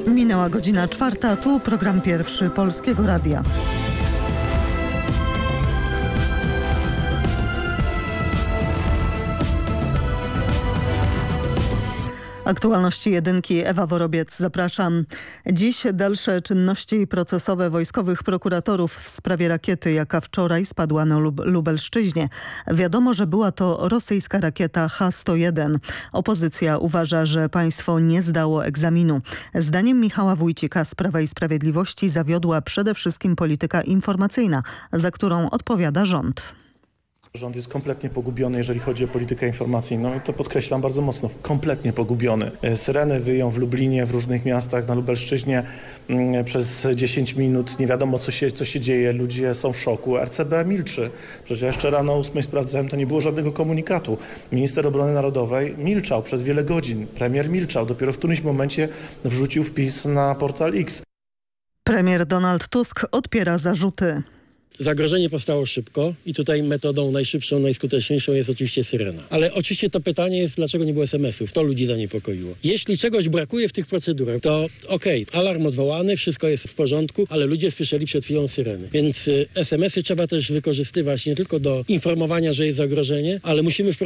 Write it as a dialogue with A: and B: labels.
A: Minęła godzina 4, tu program pierwszy Polskiego Radia. Aktualności jedynki, Ewa Worobiec, zapraszam. Dziś dalsze czynności procesowe wojskowych prokuratorów w sprawie rakiety, jaka wczoraj spadła na Lubelszczyźnie. Wiadomo, że była to rosyjska rakieta H-101. Opozycja uważa, że państwo nie zdało egzaminu. Zdaniem Michała Wójcika z Prawa i Sprawiedliwości zawiodła przede wszystkim polityka informacyjna, za którą odpowiada rząd.
B: Rząd jest kompletnie pogubiony, jeżeli chodzi o politykę informacyjną i to podkreślam bardzo mocno, kompletnie pogubiony. Syreny wyją w Lublinie, w różnych miastach, na Lubelszczyźnie przez 10 minut. Nie wiadomo, co się dzieje. Ludzie są w szoku. RCB milczy. Przecież ja jeszcze rano o 8 sprawdzałem, to nie było żadnego komunikatu. Minister Obrony Narodowej milczał przez wiele godzin. Premier milczał. Dopiero w którymś momencie wrzucił wpis na portal X.
A: Premier Donald Tusk odpiera zarzuty.
C: Zagrożenie powstało szybko i tutaj metodą najszybszą, najskuteczniejszą jest oczywiście syrena. Ale oczywiście to pytanie jest, dlaczego nie było SMS-ów? To ludzi zaniepokoiło. Jeśli czegoś brakuje w tych procedurach, to alarm odwołany, wszystko jest w porządku, ale ludzie słyszeli przed chwilą syreny. Więc SMS-y trzeba też wykorzystywać nie tylko do informowania, że jest zagrożenie, ale musimy